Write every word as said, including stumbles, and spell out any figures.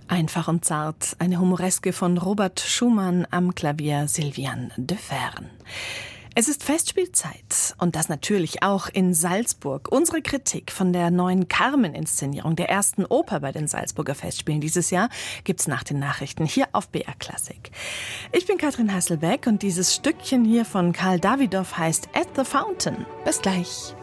Einfach und zart, eine Humoreske von Robert Schumann, am Klavier Sylviane de Fern. Es ist Festspielzeit und das natürlich auch in Salzburg. Unsere Kritik von der neuen Carmen-Inszenierung, der ersten Oper bei den Salzburger Festspielen dieses Jahr, gibt's nach den Nachrichten hier auf B R Klassik. Ich bin Katrin Hasselbeck und dieses Stückchen hier von Karl Davidow heißt At the Fountain. Bis gleich.